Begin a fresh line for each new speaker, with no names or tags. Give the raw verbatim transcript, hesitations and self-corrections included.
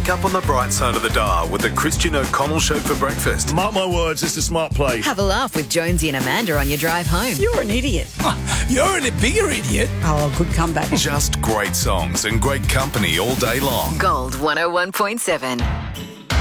Wake up on the bright side of the dial with the Christian O'Connell Show for breakfast.
Mark my words, it's a smart play.
Have a laugh with Jonesy and Amanda on your drive home.
You're an idiot.
You're a bigger idiot.
Oh, good comeback.
Just great songs and great company all day long.
Gold one oh one point seven.